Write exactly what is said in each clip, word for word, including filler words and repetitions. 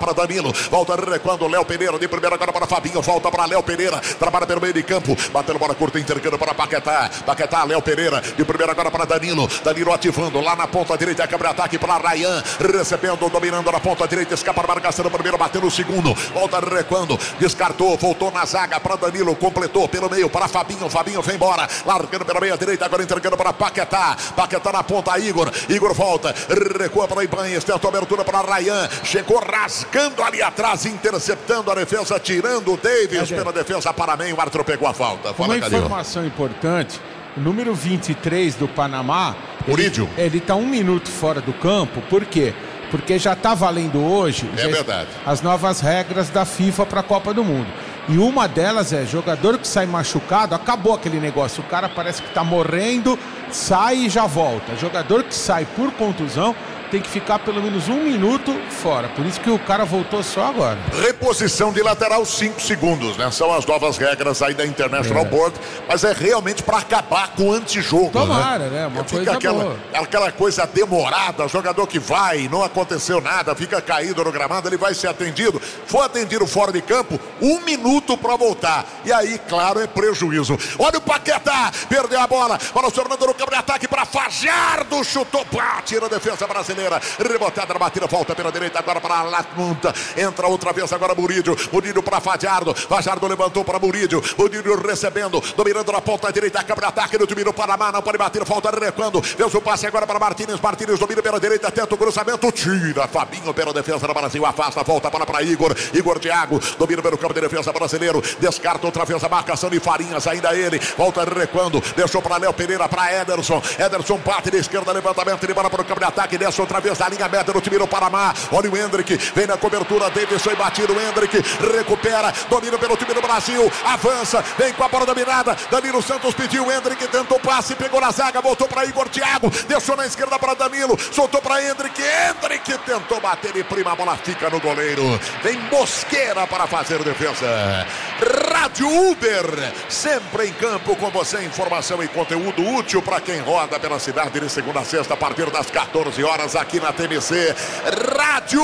para Danilo, volta recuando Léo Pereira, de primeira agora para Fabinho, volta para Léo Pereira, trabalha pelo meio de campo, batendo bola curta, intercando para Paquetá, Paquetá, Léo Pereira, de primeira agora para Danilo, Danilo ativando lá na ponta direita, quebra ataque para Ryan, recebendo, dominando na ponta direita, escapa a marcação no primeiro, batendo o segundo, volta recuando, descartou, voltou na zaga para Danilo, completou pelo meio para Fabinho, Fabinho vem embora, largando pela meia direita, agora entregando para Paquetá, Paquetá na ponta, Igor, Igor volta, recua para Ibanez, tenta abertura para Ryan, chegou rasgando ali atrás, interceptando a defesa, tirando o Davis pela defesa para meio, o árbitro pegou a falta. Fala, uma Calil. Informação importante, o número vinte e três do Panamá, Murídio, ele está um minuto fora do campo, por quê? Porque já está valendo hoje é verdade. as novas regras da FIFA para a Copa do Mundo. E uma delas é, jogador que sai machucado, acabou aquele negócio, o cara parece que está morrendo, sai e já volta. Jogador que sai por contusão tem que ficar pelo menos um minuto fora. Por isso que o cara voltou só agora. Reposição de lateral, cinco segundos, né? São as novas regras aí da International é. Board, mas é realmente para acabar com o antijogo. Tomara, né? né? Uma fica coisa aquela, boa. aquela coisa demorada, jogador que vai, não aconteceu nada, fica caído no gramado, ele vai ser atendido. Foi atendido fora de campo, um minuto para voltar. E aí, claro, é prejuízo. Olha o Paquetá, perdeu a bola, bola sobrando no campo de ataque para Fajardo, chutou, pá, tira a defesa brasileira. Rebotada na batida, volta pela direita agora para Latmunta, entra outra vez agora Murídio, Murídio para Fajardo, Fajardo levantou para Murídio, Murídio recebendo, dominando na ponta direita, câmara de ataque no time do Panamá, não pode bater, falta recuando, fez o passe agora para Martínez, Martínez domina pela direita, tenta o cruzamento, tira Fabinho pela defesa do Brasil, afasta, volta para para Igor, Igor Thiago, domina pelo campo de defesa brasileiro, descarta outra vez a marcação de Farinhas, ainda ele, volta recuando, deixou para Léo Pereira, para Ederson, Ederson parte de esquerda, levantamento de bola para o campo de ataque, desce outra vez na linha meta do time do Panamá. Olha o Hendrick, vem na cobertura, Davidson e batido, o Hendrick recupera, domina pelo time do Brasil, avança, vem com a bola dominada, Danilo Santos pediu, o Hendrick tentou passe, pegou na zaga, voltou para Igor Thiago, deixou na esquerda para Danilo, soltou para Hendrick, Hendrick tentou bater de prima, a bola fica no goleiro, vem Mosqueira para fazer defesa. Rádio Uber, sempre em campo com você, informação e conteúdo útil para quem roda pela cidade de segunda a sexta, a partir das quatorze horas aqui na T M C. Rádio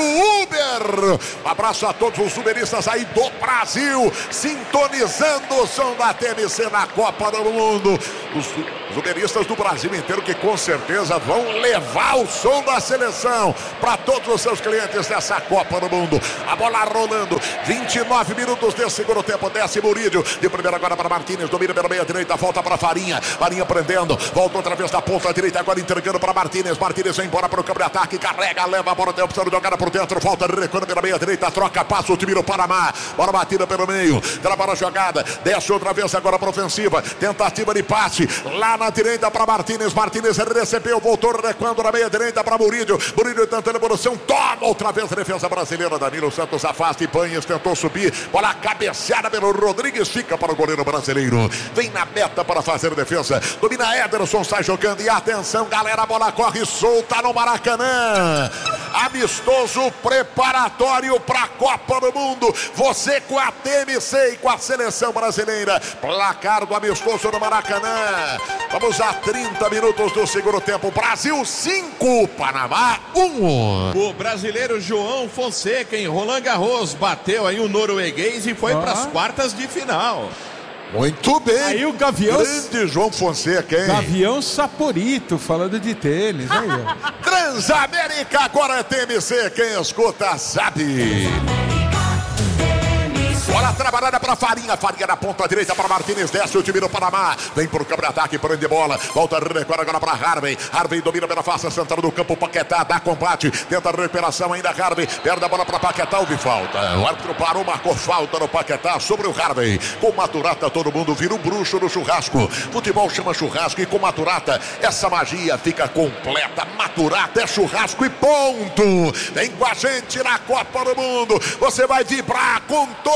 Uber, um abraço a todos os uberistas aí do Brasil, sintonizando o som da T M C na Copa do Mundo. Os, os uberistas do Brasil inteiro que com certeza vão levar o som da seleção para todos os seus clientes dessa Copa do Mundo. A bola rolando, vinte e nove minutos de segundo tempo, desce Murídio, de primeira agora para Martínez, domina pela meia direita, volta para Farinha, Farinha prendendo, volta outra vez da ponta direita, agora entregando para Martínez, Martínez vai embora para o campo de ataque, carrega, leva a bola, tem opção de jogada por dentro, volta recuando pela meia direita, troca, passa o time do Panamá, bola batida pelo meio, trabalha a jogada, desce outra vez agora para ofensiva, tentativa de passe, lá na direita para Martínez, Martínez recebeu, voltou recuando na meia direita para Murídio, Murídio tentando evolução, toma outra vez a defesa brasileira, Danilo Santos afasta e Ibanez tentou subir, bola cabeceada pelo Rodrigues, fica para o goleiro brasileiro, vem na meta para fazer a defesa, domina Ederson, sai jogando e atenção galera, a bola corre solta no Maracanã, amistoso preparatório para a Copa do Mundo, você com a T M C e com a seleção brasileira, placar do amistoso no Maracanã, vamos a trinta minutos do segundo tempo, Brasil cinco, Panamá um. O brasileiro João Fonseca em Roland Garros bateu aí o norueguês e foi ah. para as quartas de final. Muito bem. Aí o Gavião. Grande João Fonseca, hein? Gavião Saporito, falando de tênis. Aí, ó. Transamérica, agora é T M C. Quem escuta sabe. Bola trabalhada para Farinha, Farinha na ponta direita para Martínez, desce o time do Panamá, vem para o campo de ataque, prende bola, volta a recuar agora para Harvey, Harvey domina pela face central do campo, Paquetá dá combate, tenta a recuperação ainda, Harvey, perde a bola para Paquetá, houve falta, o árbitro parou, marcou falta no Paquetá sobre o Harvey, com Maturata todo mundo vira um bruxo no churrasco, futebol chama churrasco e com Maturata essa magia fica completa, Maturata é churrasco e ponto, vem com a gente na Copa do Mundo, você vai vibrar com toda a emoção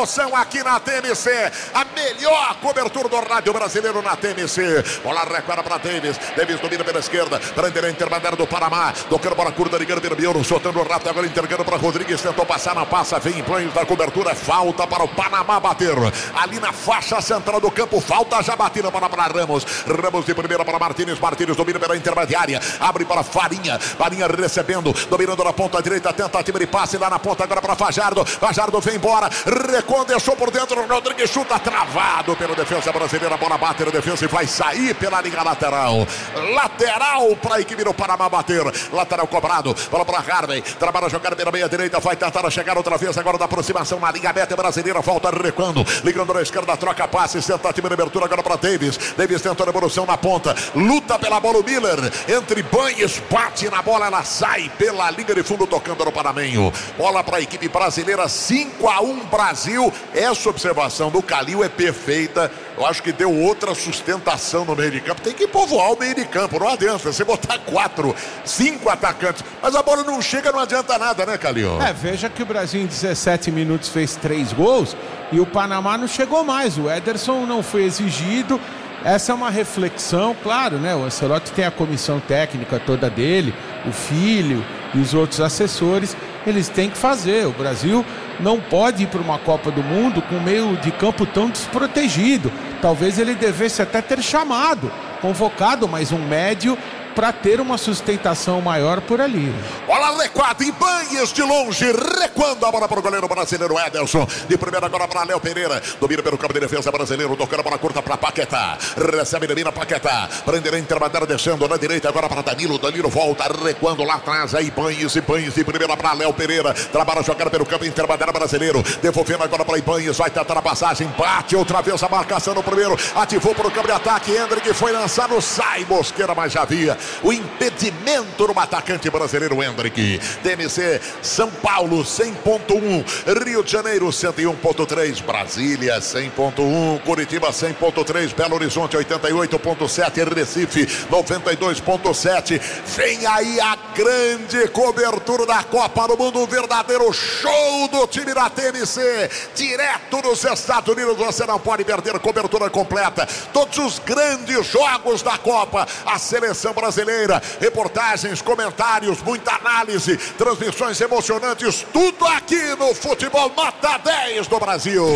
emoção aqui na T M C. A melhor cobertura do rádio brasileiro na T M C. Bola recuada para Davis. Davis domina pela esquerda. Bandeira intermediária do Panamá. Tocando bola curta, ligando pelo Bioro. Soltando rápido, agora entregando para Rodrigues. Tentou passar, não passa. Vem em planos da cobertura. Falta para o Panamá bater. Ali na faixa central do campo. Falta já batida para Ramos. Ramos de primeira para Martínez. Martínez domina pela intermediária. Abre para Farinha. Farinha recebendo. Dominando na ponta direita. Tentativa de passe lá na ponta agora para Fajardo. Fajardo vem embora. Recuando, deixou por dentro. Rodrigues chuta travado pela defesa brasileira. A bola bate na defesa e vai sair pela linha lateral. Lateral para a equipe do Panamá bater. Lateral cobrado. Bola para Harvey. Trabalha a jogada pela meia direita. Vai tentar chegar outra vez agora da aproximação na linha meta brasileira. Volta recuando. Ligando na esquerda. Troca passe. Tentativa de abertura agora para Davis. Davis tenta a evolução na ponta. Luta pela bola o Miller. Entre banhos. Bate na bola. Ela sai pela linha de fundo tocando no Panamenho. Bola para a equipe brasileira. cinco a um Brasil. Essa observação do Calil é perfeita. Eu acho que deu outra sustentação no meio de campo. Tem que povoar o meio de campo. Não adianta você botar quatro, cinco atacantes. Mas a bola não chega, não adianta nada, né, Calil? É, veja que o Brasil em dezessete minutos fez três gols e o Panamá não chegou mais. O Ederson não foi exigido. Essa é uma reflexão, claro, né? O Ancelotti tem a comissão técnica toda dele, o filho e os outros assessores. Eles têm que fazer. O Brasil não pode ir para uma Copa do Mundo com meio de campo tão desprotegido. Talvez ele devesse até ter chamado, convocado mais um médio para ter uma sustentação maior por ali. Bola recuada, Ibanez de longe, recuando a bola para o goleiro brasileiro Ederson. De primeira agora para Léo Pereira. Domina pelo campo de defesa brasileiro, tocando a bola curta para Paquetá. Recebe, domina Paquetá. Prenderá intermediário, descendo na direita agora para Danilo. Danilo volta, recuando lá atrás. Aí Ibanez, Ibanez de primeira para Léo Pereira. Trabalha a jogada pelo campo intermediário brasileiro. Devolvendo agora para Ibanez, vai tentar a passagem. Bate outra vez a marcação no primeiro. Ativou para o campo de ataque. Hendrick foi lançado, sai Mosqueira, mas já havia o impedimento no atacante brasileiro Hendrick. T M C São Paulo cem ponto um, Rio de Janeiro cento e um ponto três, Brasília cem ponto um, Curitiba cem ponto três, Belo Horizonte oitenta e oito ponto sete, Recife noventa e dois ponto sete. Vem aí a grande cobertura da Copa do Mundo, um verdadeiro show do time da T M C, direto dos Estados Unidos. Você não pode perder cobertura completa, todos os grandes jogos da Copa, a seleção brasileira, reportagens, comentários, muita análise, transmissões emocionantes, tudo aqui no Futebol Nota dez do Brasil.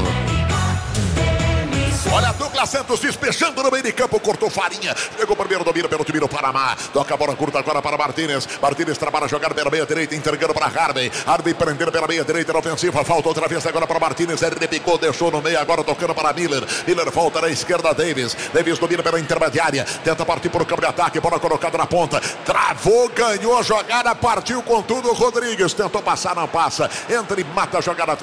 Olha, Douglas Santos despechando no meio de campo, cortou Farinha, pegou o primeiro domínio pelo time do Panamá, toca a bola curta agora para Martínez. Martínez trabalha a jogada pela meia direita, entregando para Harvey. Harvey prendendo pela meia direita na ofensiva, falta outra vez agora para Martínez. Ele repicou, deixou no meio, agora tocando para Miller. Miller volta na esquerda, Davis. Davis domina pela intermediária, tenta partir para o campo de ataque, bola colocada na ponta, travou, ganhou a jogada, partiu com tudo. Rodrigues tentou passar, não passa. Entra e mata a jogada